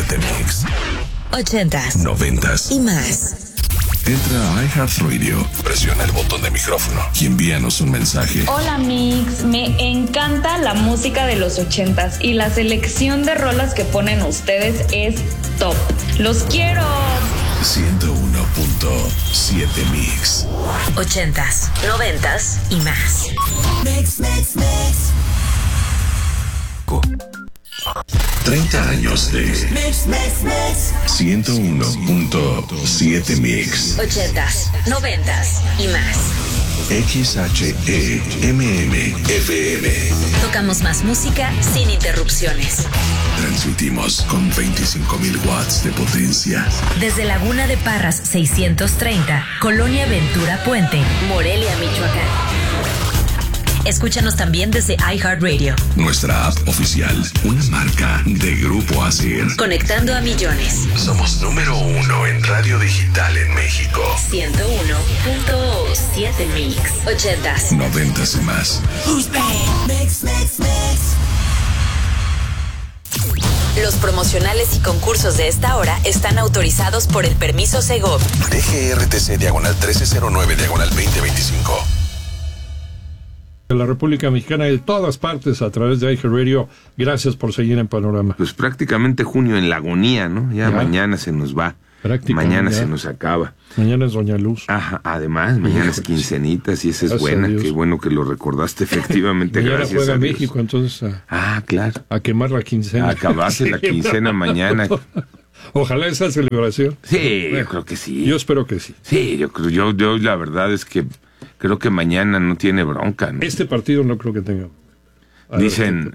7 Mix. 80s, 90s y más. Entra a iHeartRadio, presiona el botón de micrófono y envíanos un mensaje. Hola Mix, me encanta la música de los 80s y la selección de rolas que ponen ustedes es top. ¡Los quiero! 101.7 Mix. 80s, 90s y más. Mix. 30 años de 101.7 Mix. 80s, 90s y más. XHEMM-FM. Tocamos más música sin interrupciones. Transmitimos con 25,000 watts de potencia. Desde Laguna de Parras 630, Colonia Ventura Puente, Morelia, Michoacán. Escúchanos también desde iHeartRadio. Nuestra app oficial, una marca de Grupo ASIR. Conectando a millones. Somos número 1 en radio digital en México. 101.7 Mix. 80s, 90s y más. Mix. Los promocionales y concursos de esta hora están autorizados por el permiso Segov. DGRTC diagonal 1309 diagonal 2025. De la República Mexicana y de todas partes a través de iHeartRadio. Gracias por seguir en Panorama. Pues prácticamente junio en la agonía, ¿no? Ya mañana se nos va. Mañana se nos acaba. Mañana es Doña Luz. Ajá, además, mañana es quincenitas y esa es buena. Qué bueno que lo recordaste, efectivamente. Mañana gracias juega a Dios. México, entonces claro. a quemar la quincena. Acabarse la quincena mañana. Ojalá esa celebración. Sí, yo creo que sí. Yo espero que sí. Sí, yo la verdad es que creo que mañana no tiene bronca, ¿no? Este partido no creo que tenga. Dicen,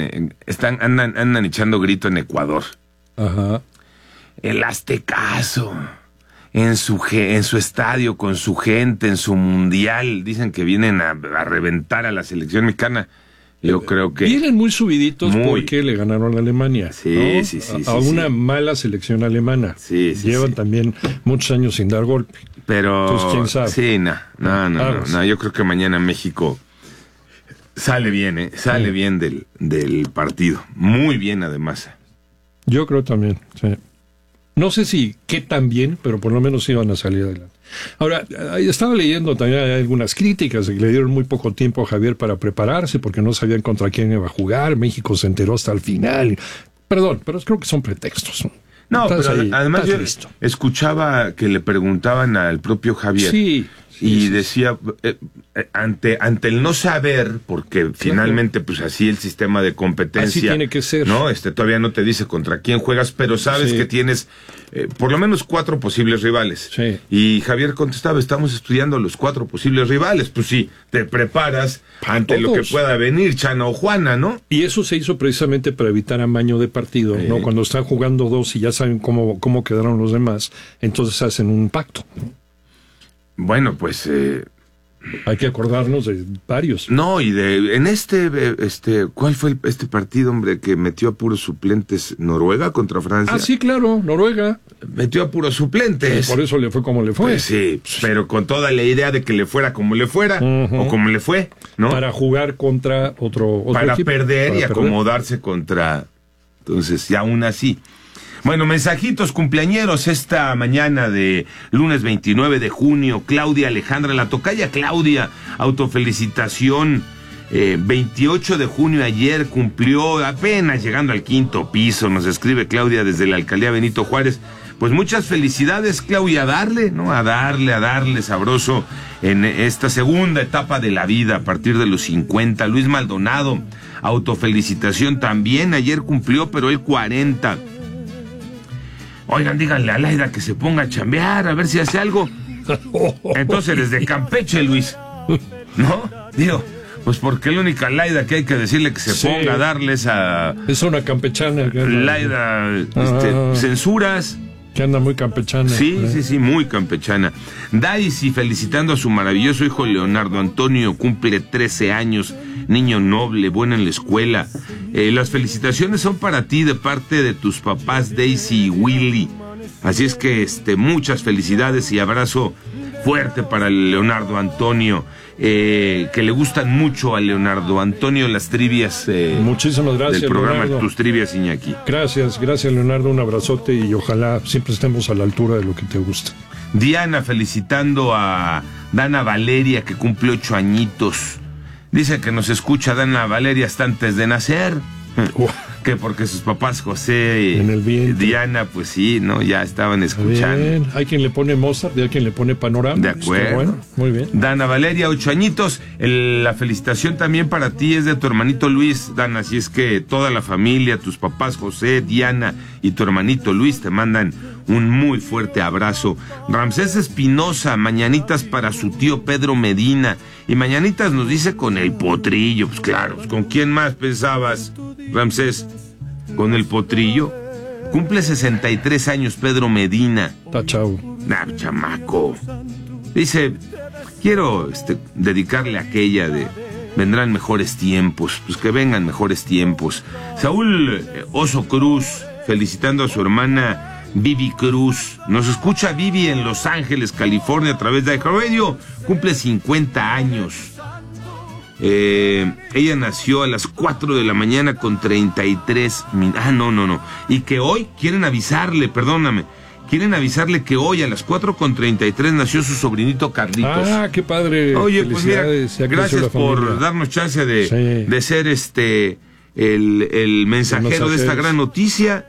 andan echando grito en Ecuador. Ajá. El Aztecaso, en su estadio, con su gente, en su mundial. Dicen que vienen a reventar a la selección mexicana. Yo creo que... Vienen muy subiditos porque le ganaron a Alemania. Sí, ¿no? sí. A una mala selección alemana. Sí. Llevan también muchos años sin dar golpe. Pero... Entonces, ¿quién sabe? Sí, no. Yo creo que mañana México sale bien, Sale bien del partido. Muy bien, además. Yo creo también, sí. No sé si qué tan bien, pero por lo menos iban a salir adelante. Ahora, estaba leyendo también algunas críticas de que le dieron muy poco tiempo a Javier para prepararse porque no sabían contra quién iba a jugar. México se enteró hasta el final. Perdón, pero creo que son pretextos. No, pero además yo escuchaba que le preguntaban al propio Javier. Sí, decía, ante el no saber, porque finalmente pues así el sistema de competencia... Así tiene que ser. ¿No? Todavía no te dice contra quién juegas, pero sabes que tienes por lo menos 4 posibles rivales. Sí. Y Javier contestaba, estamos estudiando los 4 posibles rivales. Pues sí, te preparas ante lo que pueda venir, Chana o Juana, ¿no? Y eso se hizo precisamente para evitar amaño de partido, ¿no? Cuando están jugando dos y ya saben cómo quedaron los demás, entonces hacen un pacto. Bueno, pues... hay que acordarnos de varios. No, y en ¿cuál fue este partido, hombre, que metió a puros suplentes? ¿Noruega contra Francia? Ah, sí, claro, Noruega. Metió a puros suplentes. Y por eso le fue como le fue. Pues sí, pero con toda la idea de que le fuera como le fuera, o como le fue, ¿no? Para jugar contra otro para equipo. Perder y acomodarse contra... Entonces, y aún así... Bueno, mensajitos cumpleañeros esta mañana de lunes 29 de junio. Claudia Alejandra, la tocaya Claudia, autofelicitación. 28 de junio ayer cumplió, apenas llegando al 5º piso, nos escribe Claudia desde la alcaldía Benito Juárez. Pues muchas felicidades, Claudia, a darle sabroso en esta segunda etapa de la vida a partir de los 50. Luis Maldonado, autofelicitación también, ayer cumplió, pero él 40. Oigan, díganle a Laida que se ponga a chambear, a ver si hace algo. Entonces, desde Campeche, Luis, ¿no? Digo, pues porque la única Laida que hay que decirle que se ponga a darles a... Es una campechana. Laida, censuras. Que anda muy campechana. Sí, muy campechana. Daisy felicitando a su maravilloso hijo Leonardo Antonio, cumple 13 años, niño noble, bueno en la escuela. Las felicitaciones son para ti de parte de tus papás Daisy y Willy. Así es que muchas felicidades y abrazo fuerte para Leonardo Antonio, que le gustan mucho a Leonardo Antonio las trivias. Muchísimas gracias, del programa Leonardo. Tus Trivias, Iñaki. Gracias, Leonardo, un abrazote y ojalá siempre estemos a la altura de lo que te gusta. Diana felicitando a Dana Valeria, que cumple 8 añitos. Dice que nos escucha Dana Valeria hasta antes de nacer. Que porque sus papás José y Diana, pues sí, ¿no? Ya estaban escuchando. Bien. Hay quien le pone Mozart y hay quien le pone Panorama. De acuerdo. Bueno, muy bien. Dana Valeria, 8 añitos. La felicitación también para ti es de tu hermanito Luis, Dana. Así es que toda la familia, tus papás José, Diana y tu hermanito Luis te mandan un muy fuerte abrazo. Ramsés Espinosa, mañanitas para su tío Pedro Medina. Y mañanitas nos dice con el Potrillo. Pues claro, ¿con quién más pensabas, Ramsés? ¿Con el Potrillo? Cumple 63 años Pedro Medina. Está chavo. Chamaco. Dice, quiero dedicarle a aquella de vendrán mejores tiempos. Pues que vengan mejores tiempos. Saúl Oso Cruz, felicitando a su hermana Vivi Cruz. Nos escucha Vivi en Los Ángeles, California, a través de iHeartRadio. Cumple 50 años. Ella nació a las 4 de la mañana con 33 minutos. No. Y que hoy quieren avisarle que hoy a las 4:33 nació su sobrinito Carlitos. Ah, qué padre. Oye, pues mira, gracias por darnos chance de ser el mensajero de esta gran noticia.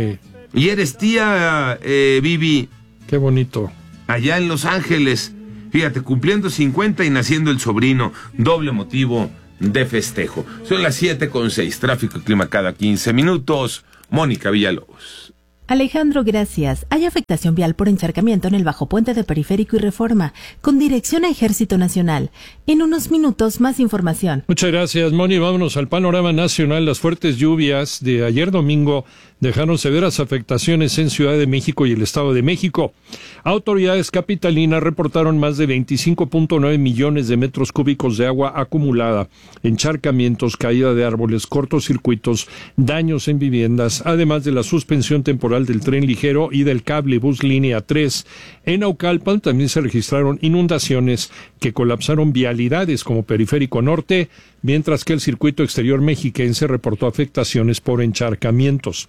Y eres tía, Vivi. Qué bonito. Allá en Los Ángeles. Fíjate, cumpliendo 50 y naciendo el sobrino, doble motivo de festejo. Son las 7:06, tráfico y clima cada 15 minutos. Mónica Villalobos. Alejandro, gracias. Hay afectación vial por encharcamiento en el bajo puente de Periférico y Reforma, con dirección a Ejército Nacional. En unos minutos, más información. Muchas gracias, Moni. Vámonos al panorama nacional. Las fuertes lluvias de ayer domingo dejaron severas afectaciones en Ciudad de México y el Estado de México. Autoridades capitalinas reportaron más de 25.9 millones de metros cúbicos de agua acumulada, encharcamientos, caída de árboles, cortocircuitos, daños en viviendas, además de la suspensión temporal del tren ligero y del cable bus línea 3. En Naucalpan también se registraron inundaciones que colapsaron vialidades como Periférico Norte, mientras que el circuito exterior mexiquense reportó afectaciones por encharcamientos.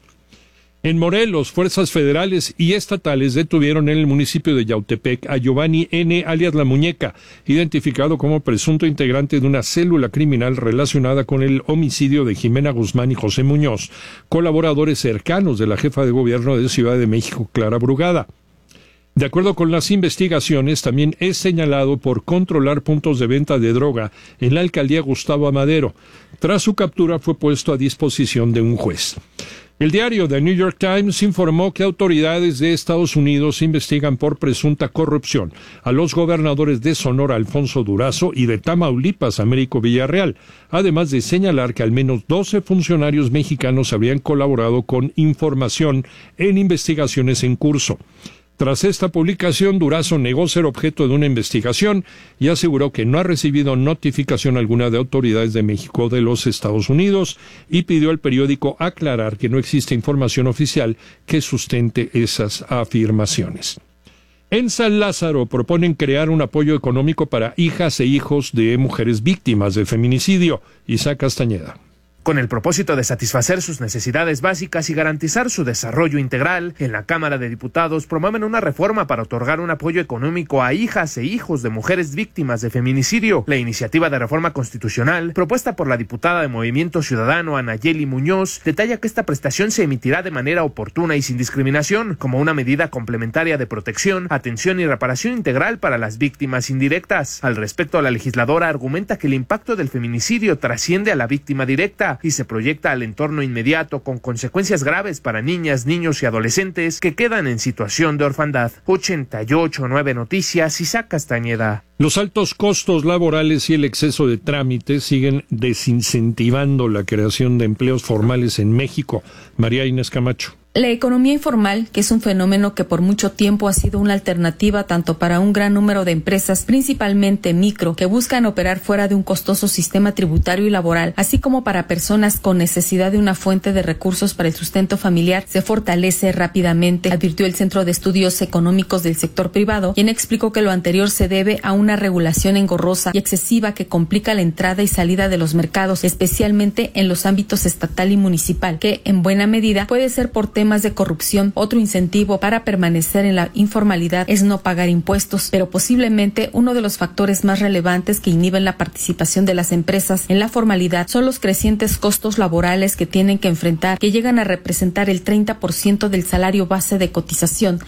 En Morelos, fuerzas federales y estatales detuvieron en el municipio de Yautepec a Giovanni N., alias La Muñeca, identificado como presunto integrante de una célula criminal relacionada con el homicidio de Jimena Guzmán y José Muñoz, colaboradores cercanos de la jefa de gobierno de Ciudad de México, Clara Brugada. De acuerdo con las investigaciones, también es señalado por controlar puntos de venta de droga en la alcaldía Gustavo Amadero. Tras su captura fue puesto a disposición de un juez. El diario The New York Times informó que autoridades de Estados Unidos investigan por presunta corrupción a los gobernadores de Sonora, Alfonso Durazo, y de Tamaulipas, Américo Villarreal, además de señalar que al menos 12 funcionarios mexicanos habrían colaborado con información en investigaciones en curso. Tras esta publicación, Durazo negó ser objeto de una investigación y aseguró que no ha recibido notificación alguna de autoridades de México o de los Estados Unidos y pidió al periódico aclarar que no existe información oficial que sustente esas afirmaciones. En San Lázaro proponen crear un apoyo económico para hijas e hijos de mujeres víctimas de feminicidio. Isaac Castañeda. Con el propósito de satisfacer sus necesidades básicas y garantizar su desarrollo integral, en la Cámara de Diputados promueven una reforma para otorgar un apoyo económico a hijas e hijos de mujeres víctimas de feminicidio. La iniciativa de reforma constitucional, propuesta por la diputada de Movimiento Ciudadano Anayeli Muñoz, detalla que esta prestación se emitirá de manera oportuna y sin discriminación, como una medida complementaria de protección, atención y reparación integral para las víctimas indirectas. Al respecto, la legisladora argumenta que el impacto del feminicidio trasciende a la víctima directa y se proyecta al entorno inmediato con consecuencias graves para niñas, niños y adolescentes que quedan en situación de orfandad. 88.9 Noticias, Isaac Castañeda. Los altos costos laborales y el exceso de trámites siguen desincentivando la creación de empleos formales en México. María Inés Camacho. La economía informal, que es un fenómeno que por mucho tiempo ha sido una alternativa tanto para un gran número de empresas, principalmente micro, que buscan operar fuera de un costoso sistema tributario y laboral, así como para personas con necesidad de una fuente de recursos para el sustento familiar, se fortalece rápidamente, advirtió el Centro de Estudios Económicos del Sector Privado, quien explicó que lo anterior se debe a una regulación engorrosa y excesiva que complica la entrada y salida de los mercados, especialmente en los ámbitos estatal y municipal, que en buena medida puede ser por temas de corrupción. Otro incentivo para permanecer en la informalidad es no pagar impuestos, pero posiblemente uno de los factores más relevantes que inhiben la participación de las empresas en la formalidad son los crecientes costos laborales que tienen que enfrentar, que llegan a representar el 30% del salario base de cotización.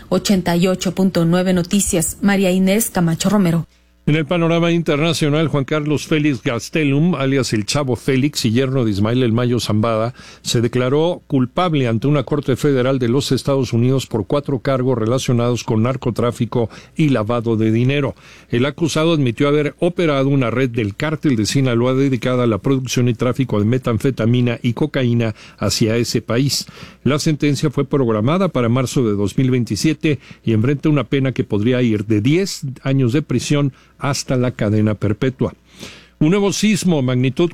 88.9 Noticias, María Inés Camacho Romero. En el panorama internacional, Juan Carlos Félix Gastelum, alias el Chavo Félix y yerno de Ismael El Mayo Zambada, se declaró culpable ante una corte federal de los Estados Unidos por 4 cargos relacionados con narcotráfico y lavado de dinero. El acusado admitió haber operado una red del cártel de Sinaloa dedicada a la producción y tráfico de metanfetamina y cocaína hacia ese país. La sentencia fue programada para marzo de 2027 y enfrenta una pena que podría ir de 10 años de prisión hasta la cadena perpetua. Un nuevo sismo, magnitud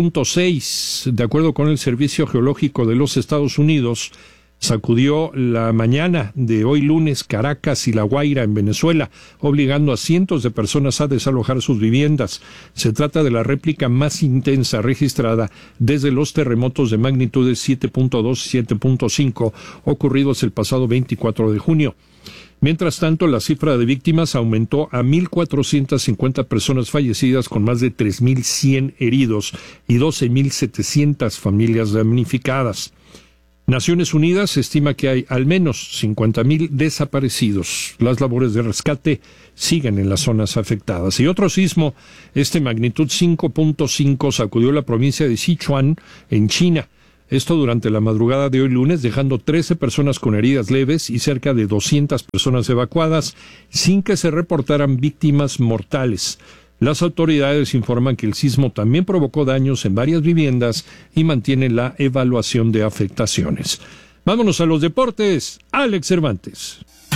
4.6, de acuerdo con el Servicio Geológico de los Estados Unidos, sacudió la mañana de hoy lunes Caracas y La Guaira en Venezuela, obligando a cientos de personas a desalojar sus viviendas. Se trata de la réplica más intensa registrada desde los terremotos de magnitudes 7.2 y 7.5 ocurridos el pasado 24 de junio. Mientras tanto, la cifra de víctimas aumentó a 1.450 personas fallecidas, con más de 3.100 heridos y 12.700 familias damnificadas. Naciones Unidas estima que hay al menos 50.000 desaparecidos. Las labores de rescate siguen en las zonas afectadas. Y otro sismo, magnitud 5.5, sacudió la provincia de Sichuan, en China. Esto durante la madrugada de hoy lunes, dejando 13 personas con heridas leves y cerca de 200 personas evacuadas, sin que se reportaran víctimas mortales. Las autoridades informan que el sismo también provocó daños en varias viviendas y mantienen la evaluación de afectaciones. Vámonos a los deportes. Alex Cervantes.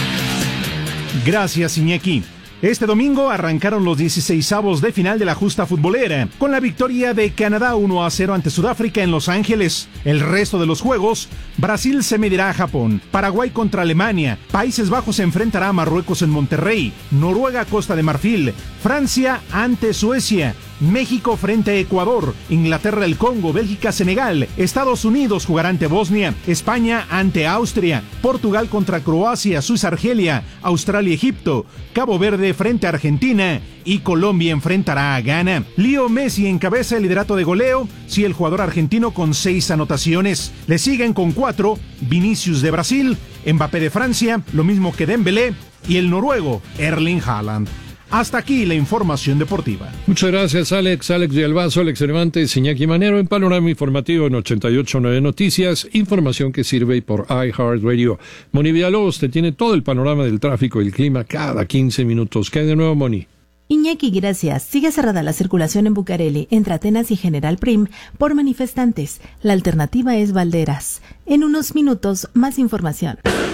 Gracias, Iñaki. Este domingo arrancaron los 16avos de final de la justa futbolera, con la victoria de Canadá 1-0 ante Sudáfrica en Los Ángeles. El resto de los juegos, Brasil se medirá a Japón, Paraguay contra Alemania, Países Bajos se enfrentará a Marruecos en Monterrey, Noruega Costa de Marfil, Francia ante Suecia, México frente a Ecuador, Inglaterra el Congo, Bélgica Senegal, Estados Unidos jugará ante Bosnia, España ante Austria, Portugal contra Croacia, Suiza Argelia, Australia Egipto, Cabo Verde frente a Argentina y Colombia enfrentará a Ghana. Leo Messi encabeza el liderato de goleo, el jugador argentino con 6 anotaciones. Le siguen con 4 Vinicius de Brasil, Mbappé de Francia, lo mismo que Dembélé y el noruego Erling Haaland. Hasta aquí la información deportiva. Muchas gracias, Alex Villalbazo, Alex Cervantes, Iñaki Manero, en Panorama Informativo en 88.9 Noticias, información que sirve por iHeartRadio. Moni Villalobos te tiene todo el panorama del tráfico y el clima cada 15 minutos. ¿Qué hay de nuevo, Moni? Iñaki, gracias. Sigue cerrada la circulación en Bucareli, entre Atenas y General Prim, por manifestantes. La alternativa es Valderas. En unos minutos, más información.